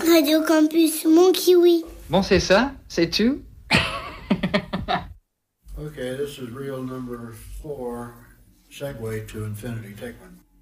Radio Campus, mon kiwi. Bon, c'est ça? C'est tout? Okay, this is reel number 4, Segue to Infinity. Take one.